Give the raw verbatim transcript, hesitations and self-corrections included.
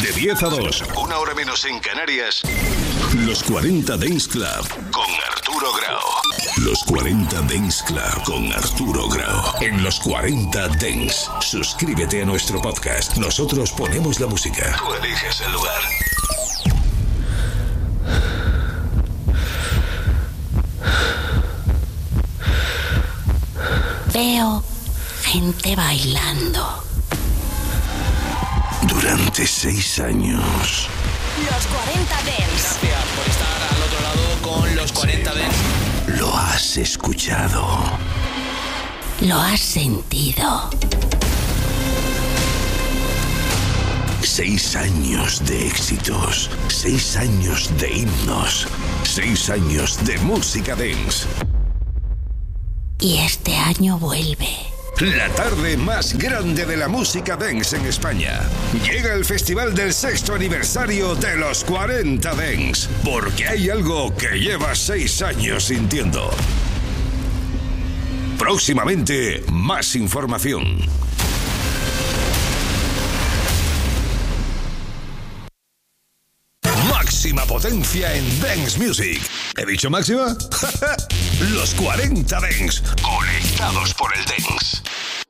De diez a dos, una hora menos en Canarias. Los cuarenta Dance Club con Arturo Grau. Los cuarenta Dance Club con Arturo Grau. En Los cuarenta Dance. Suscríbete a nuestro podcast. Nosotros ponemos la música. Tú eliges el lugar. Veo gente bailando. Durante seis años. Los cuarenta Dance. Gracias por estar al otro lado con Los cuarenta Dance. Lo has escuchado. Lo has sentido. Seis años de éxitos. Seis años de himnos. Seis años de música dance. Y este año vuelve. La tarde más grande de la música dance en España. Llega el festival del sexto aniversario de Los cuarenta Dance. Porque hay algo que llevas seis años sintiendo. Próximamente, más información. Máxima potencia en dance music. ¿He dicho máxima? Los cuarenta Dance. Conectados por el dance.